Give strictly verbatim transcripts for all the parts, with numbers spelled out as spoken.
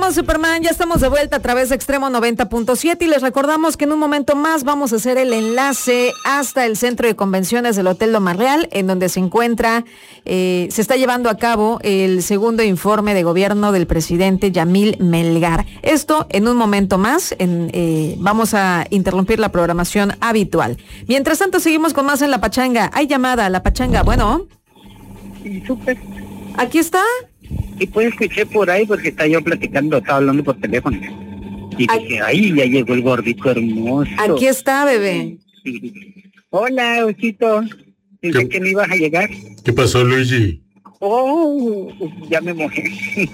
estamos, Superman, ya estamos de vuelta a través de Extremo noventa punto siete y les recordamos que en un momento más vamos a hacer el enlace hasta el centro de convenciones del Hotel Loma Real, en donde se encuentra, eh, se está llevando a cabo el segundo informe de gobierno del presidente Yamil Melgar. Esto en un momento más, en, eh, vamos a interrumpir la programación habitual. Mientras tanto, seguimos con más en La Pachanga. Hay llamada a La Pachanga, bueno. Sí, súper. ¿Aquí está? Y pues escuché por ahí porque estaba yo platicando, estaba hablando por teléfono. Y Ay. dije, ay, ya llegó el gordito hermoso. Aquí está, bebé. Hola, Osito. Pensé que no ibas a llegar. ¿Qué pasó, Luigi? Oh, ya me mojé.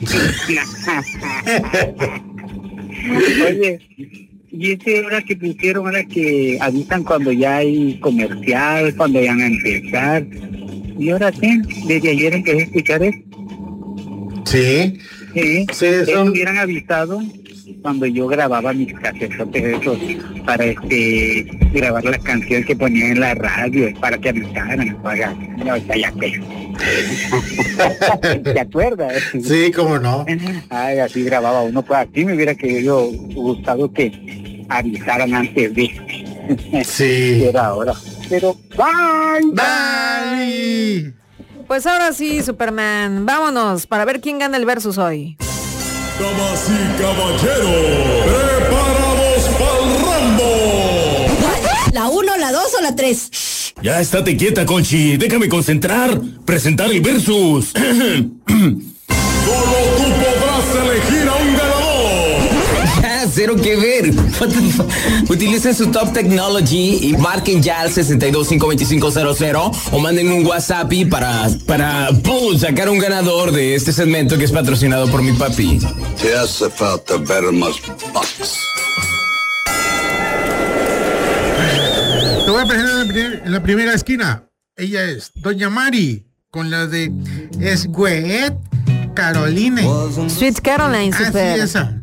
Oye, y ese hora que pusieron, ahora que avisan cuando ya hay comercial, cuando ya van a empezar. Y ahora sí, desde ayer empecé a escuchar eso. Sí. Sí, Sí, eso son... hubieran avisado cuando yo grababa mis casetotes esos para este grabar las canciones que ponían en la radio para que avisaran para no, ya, ya, ¿te acuerdas? Sí, cómo no. Ay, así grababa uno, pues así me hubiera querido gustado que avisaran antes de sí. Era ahora. Pero bye bye. Pues ahora sí, Superman, vámonos para ver quién gana el versus hoy. Damas y caballeros, preparados para el Rambo. ¿La uno, la dos o la tres? Shh, ya estate quieta, Conchi. Déjame concentrar. Presentar el versus. Solo tú podrás elegir a un ganador. Ya, cero que ver. Utilicen su Top Technology y marquen ya al seis dos cinco dos cinco cero cero o manden un WhatsApp para, para ¡pum!, sacar un ganador de este segmento que es patrocinado por mi papi. Te hace falta ver más bucks. Te voy a presentar en la, primer, en la primera esquina. Ella es Doña Mari, con la de Sweet Caroline. Sweet Caroline, ah, super. sí, esa.